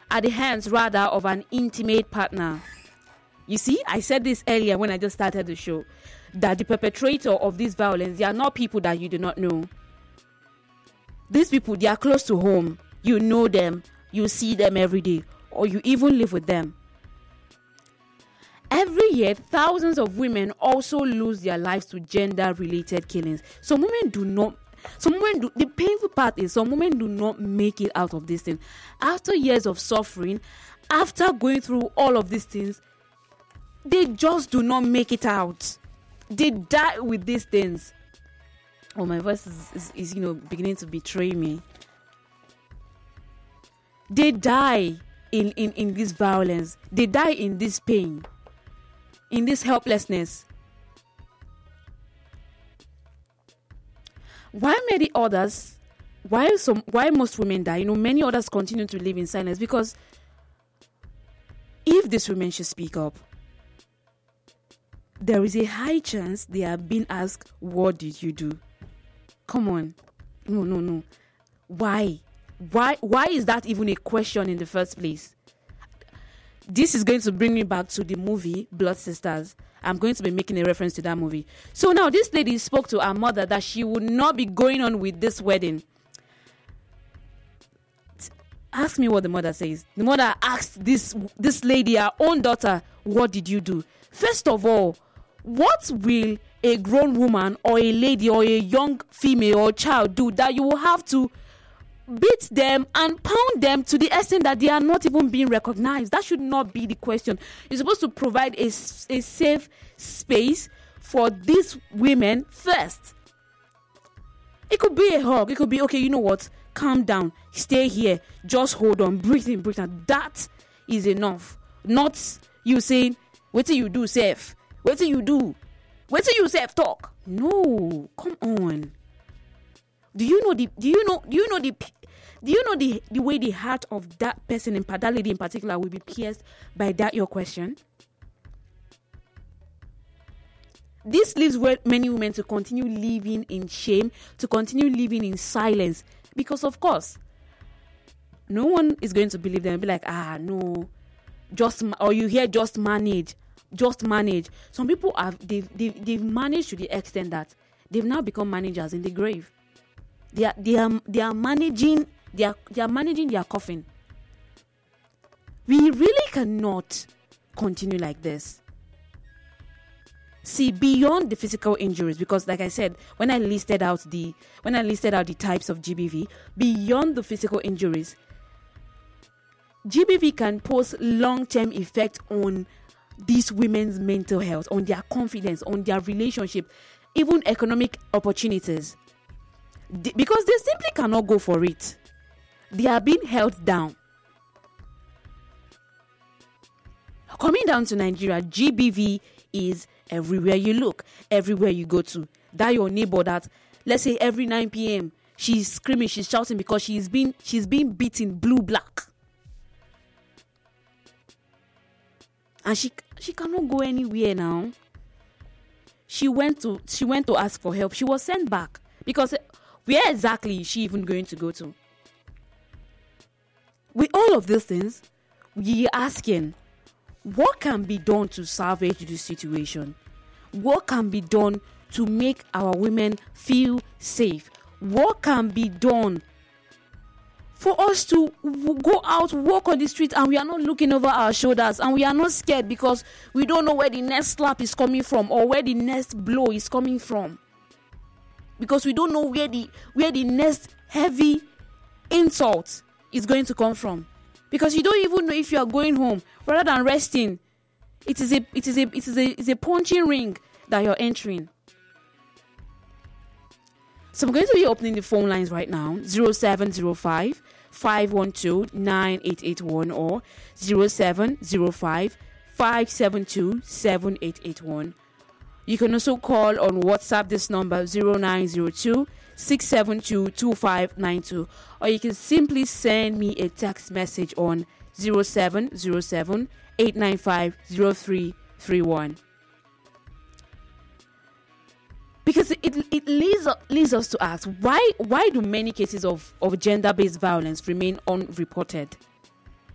at the hands rather of an intimate partner. You see, I said this earlier when I just started the show, that the perpetrator of this violence, they are not people that you do not know. These people, they are close to home. You know them, you see them every day, or you even live with them. Every year, thousands of women also lose their lives to gender-related killings. The painful part is some women do not make it out of this thing. After years of suffering, after going through all of these things, they just do not make it out. They die with these things. Oh, my voice is beginning to betray me. They die in this violence. They die in this pain, in this helplessness. Why most women die? Many others continue to live in silence, because if these women should speak up, there is a high chance they are being asked, what did you do? Come on. No. Why is that even a question in the first place? This is going to bring me back to the movie Blood Sisters. I'm going to be making a reference to that movie. So now this lady spoke to her mother that she would not be going on with this wedding. Ask me what the mother says. The mother asked this lady, her own daughter, what did you do? First of all, what will a grown woman or a lady or a young female or child do that you will have to beat them and pound them to the extent that they are not even being recognized? That should not be the question. You're supposed to provide a safe space for these women first. It could be a hug. It could be, okay, you know what? Calm down. Stay here. Just hold on. Breathe in, breathe out. That is enough. Not you saying, what do you do, safe? What do you do? What do you safe talk? No. Come on. Do you know the way the heart of that person in that lady in particular will be pierced by that your question? This leaves many women to continue living in shame, to continue living in silence, because of course, no one is going to believe them and be like, no, or you hear just manage. Some people they've managed to the extent that they've now become managers in the grave. They are managing their coffin. We really cannot continue like this. See, beyond the physical injuries, because like I said, when I listed out the types of GBV, beyond the physical injuries, GBV can pose long-term effect on these women's mental health, on their confidence, on their relationship, even economic opportunities. Because they simply cannot go for it. They are being held down. Coming down to Nigeria, GBV is everywhere you look, everywhere you go to. That your neighbor that, let's say every 9 p.m. she's screaming, she's shouting because she's being beaten blue-black. And she cannot go anywhere now. She went to ask for help. She was sent back, because where exactly is she even going to go to? With all of these things, we are asking, what can be done to salvage this situation? What can be done to make our women feel safe? What can be done for us to go out, walk on the street, and we are not looking over our shoulders, and we are not scared because we don't know where the next slap is coming from or where the next blow is coming from? Because we don't know where the next heavy insult is going to come from. Because you don't even know if you are going home rather than resting. It is a punching ring that you're entering. So I'm going to be opening the phone lines right now. 0705 512 9881 or 0705 572 7881. You can also call on WhatsApp this number 0902 672 2592, or you can simply send me a text message on 0707 895 0331. Because it leads us to ask, why do many cases of gender-based violence remain unreported?